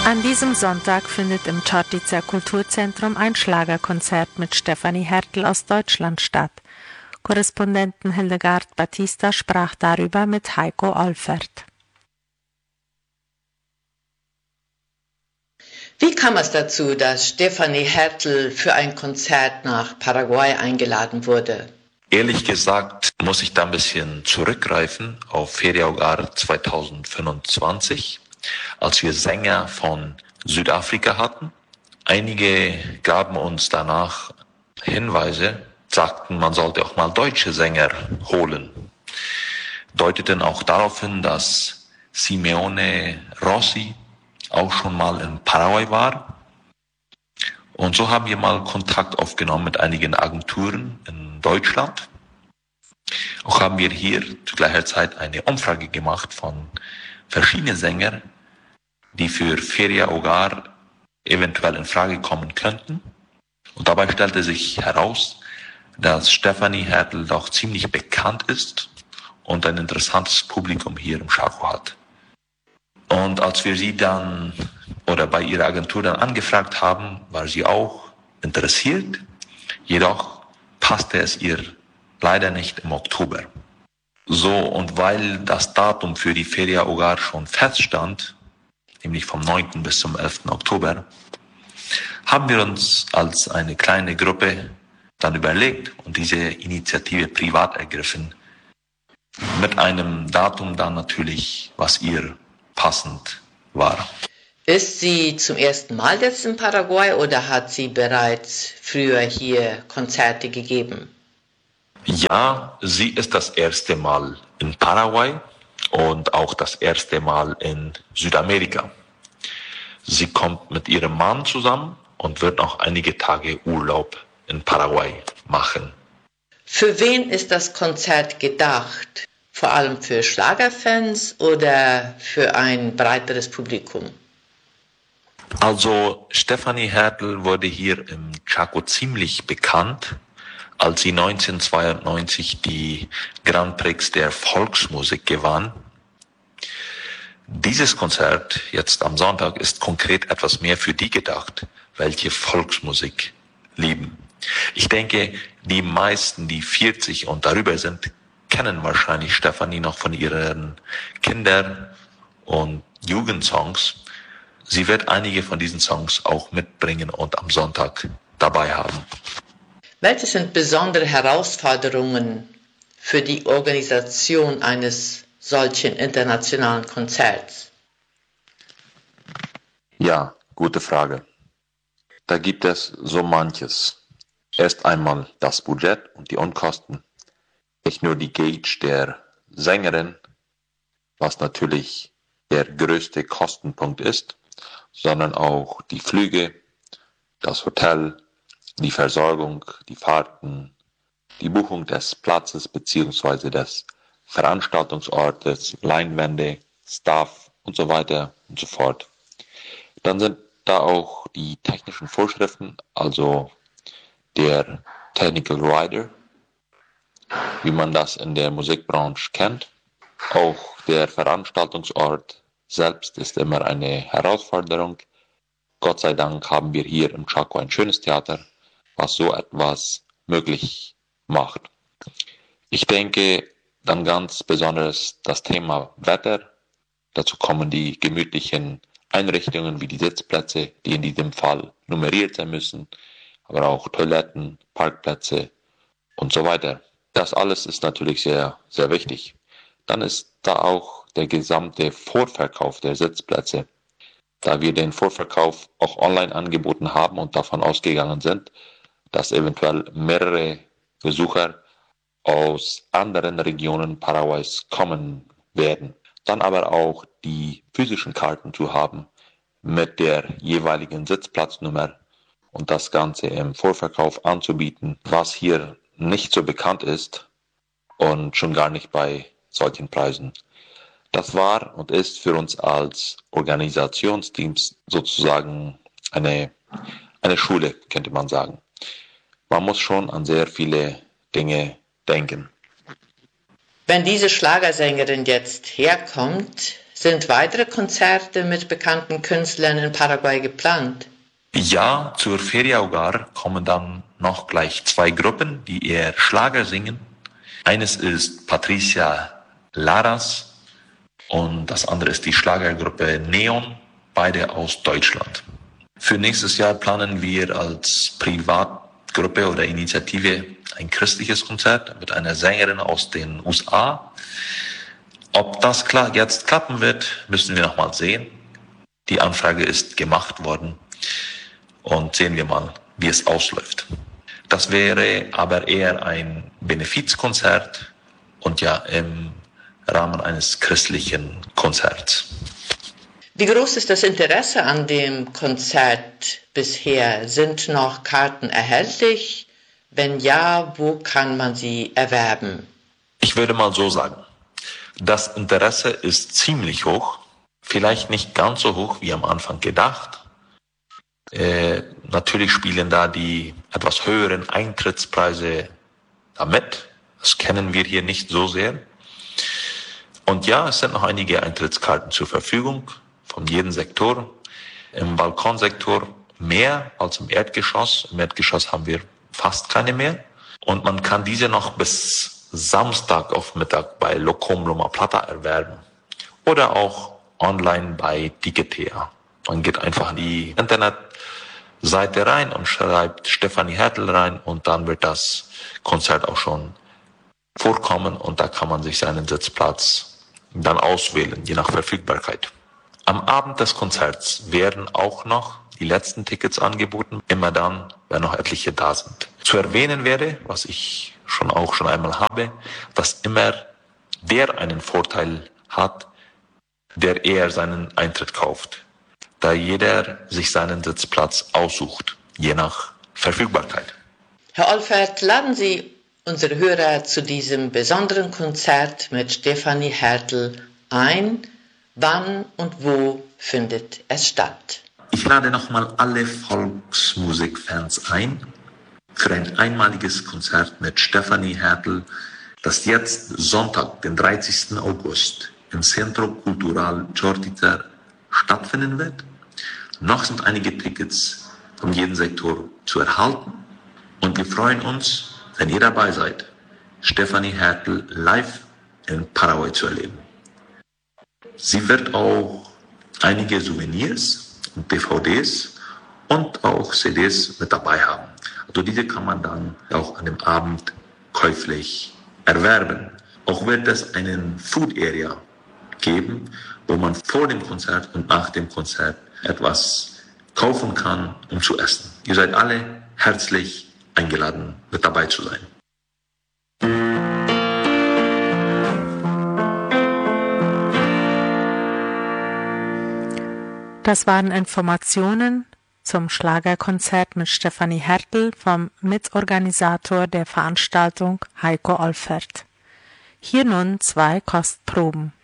An diesem Sonntag findet im Čortica Kulturzentrum ein Schlagerkonzert mit Stefanie Hertel aus Deutschland statt. Korrespondentin Hildegard Batista sprach darüber mit Heiko Olfert. Wie kam es dazu, dass Stefanie Hertel für ein Konzert nach Paraguay eingeladen wurde? Ehrlich gesagt muss ich da ein bisschen zurückgreifen auf Feriahogar 2025, als wir Sänger von Südafrika hatten. Einige gaben uns danach Hinweise, sagten, man sollte auch mal deutsche Sänger holen. Deuteten auch darauf hin, dass Simeone Rossi auch schon mal in Paraguay war. Und so haben wir mal Kontakt aufgenommen mit einigen Agenturen in Deutschland. Auch haben wir hier zu gleicher Zeit eine Umfrage gemacht von verschiedenen Sängern, die für Feriahogar eventuell in Frage kommen könnten. Und dabei stellte sich heraus, dass Stefanie Hertel doch ziemlich bekannt ist und ein interessantes Publikum hier im Chaco hat. Und als wir sie dann oder bei ihrer Agentur dann angefragt haben, war sie auch interessiert. Jedoch passte es ihr leider nicht im Oktober. So, und weil das Datum für die Feriahogar schon feststand, nämlich vom 9. bis zum 11. Oktober, haben wir uns als eine kleine Gruppe dann überlegt und diese Initiative privat ergriffen, mit einem Datum dann natürlich, was ihr passend war. Ist sie zum ersten Mal jetzt in Paraguay oder hat sie bereits früher hier Konzerte gegeben? Ja, sie ist das erste Mal in Paraguay und auch das erste Mal in Südamerika. Sie kommt mit ihrem Mann zusammen und wird noch einige Tage Urlaub in Paraguay machen. Für wen ist das Konzert gedacht? Vor allem für Schlagerfans oder für ein breiteres Publikum? Also Stefanie Hertel wurde hier im Chaco ziemlich bekannt, als sie 1992 die Grand Prix der Volksmusik gewann. Dieses Konzert jetzt am Sonntag ist konkret etwas mehr für die gedacht, welche Volksmusik lieben. Ich denke, die meisten, die 40 und darüber sind, kennen wahrscheinlich Stefanie noch von ihren Kinder- und Jugendsongs. Sie wird einige von diesen Songs auch mitbringen und am Sonntag dabei haben. Welche sind besondere Herausforderungen für die Organisation eines solchen internationalen Konzerts? Ja, gute Frage. Da gibt es so manches. Erst einmal das Budget und die Unkosten. Nicht nur die Gage der Sängerin, was natürlich der größte Kostenpunkt ist, sondern auch die Flüge, das Hotel, die Versorgung, die Fahrten, die Buchung des Platzes bzw. des Veranstaltungsortes, Leinwände, Staff und so weiter und so fort. Dann sind da auch die technischen Vorschriften, also der Technical Rider, wie man das in der Musikbranche kennt. Auch der Veranstaltungsort selbst ist immer eine Herausforderung. Gott sei Dank haben wir hier im Chaco ein schönes Theater, was so etwas möglich macht. Ich denke dann ganz besonders das Thema Wetter. Dazu kommen die gemütlichen Einrichtungen wie die Sitzplätze, die in diesem Fall nummeriert sein müssen, aber auch Toiletten, Parkplätze und so weiter. Das alles ist natürlich sehr, sehr wichtig. Dann ist da auch der gesamte Vorverkauf der Sitzplätze. Da wir den Vorverkauf auch online angeboten haben und davon ausgegangen sind, dass eventuell mehrere Besucher aus anderen Regionen Paraguays kommen werden. Dann aber auch die physischen Karten zu haben mit der jeweiligen Sitzplatznummer und das Ganze im Vorverkauf anzubieten, was hier nicht so bekannt ist und schon gar nicht bei solchen Preisen. Das war und ist für uns als Organisationsteams sozusagen eine Schule, könnte man sagen. Man muss schon an sehr viele Dinge denken. Wenn diese Schlagersängerin jetzt herkommt, Sind weitere Konzerte mit bekannten Künstlern in Paraguay geplant? Ja, zur Feriaugar kommen dann noch gleich 2 Gruppen, die eher Schlager singen. Eines ist Patricia Laras und das andere ist die Schlagergruppe Neon, beide aus Deutschland. Für nächstes Jahr planen wir als Privatgruppe oder Initiative ein christliches Konzert mit einer Sängerin aus den USA. Ob das jetzt klappen wird, müssen wir noch mal sehen. Die Anfrage ist gemacht worden und sehen wir mal, wie es ausläuft. Das wäre aber eher ein Benefizkonzert und ja im Rahmen eines christlichen Konzerts. Wie groß ist das Interesse an dem Konzert bisher? Sind noch Karten erhältlich? Wenn ja, wo kann man sie erwerben? Ich würde mal so sagen, das Interesse ist ziemlich hoch, vielleicht nicht ganz so hoch wie am Anfang gedacht. Natürlich spielen da die etwas höheren Eintrittspreise damit. Das kennen wir hier nicht so sehr. Und ja, es sind noch einige Eintrittskarten zur Verfügung von jedem Sektor. Im Balkonsektor mehr als im Erdgeschoss. Im Erdgeschoss haben wir fast keine mehr. Und man kann diese noch bis Samstag auf Mittag bei Locom Loma Plata erwerben. Oder auch online bei Tickettea. Man geht einfach in die Internetseite rein und schreibt Stefanie Hertel rein und dann wird das Konzert auch schon vorkommen und da kann man sich seinen Sitzplatz dann auswählen, je nach Verfügbarkeit. Am Abend des Konzerts werden auch noch die letzten Tickets angeboten, immer dann, wenn noch etliche da sind. Zu erwähnen wäre, was ich schon einmal habe, dass immer der einen Vorteil hat, der eher seinen Eintritt kauft, da jeder sich seinen Sitzplatz aussucht, je nach Verfügbarkeit. Herr Olfert, laden Sie unsere Hörer zu diesem besonderen Konzert mit Stefanie Hertel ein. Wann und wo findet es statt? Ich lade nochmal alle Volksmusikfans ein für ein einmaliges Konzert mit Stefanie Hertel, das jetzt Sonntag, den 30. August im Centro Cultural Chortitzer stattfinden wird. Noch sind einige Tickets von jedem Sektor zu erhalten und wir freuen uns, wenn ihr dabei seid, Stefanie Hertel live in Paraguay zu erleben. Sie wird auch einige Souvenirs und DVDs und auch CDs mit dabei haben. Also diese kann man dann auch an dem Abend käuflich erwerben. Auch wird es einen Food Area geben, wo man vor dem Konzert und nach dem Konzert etwas kaufen kann, um zu essen. Ihr seid alle herzlich eingeladen, mit dabei zu sein. Das waren Informationen zum Schlagerkonzert mit Stefanie Hertel vom Mitorganisator der Veranstaltung Heiko Olfert. Hier nun 2 Kostproben.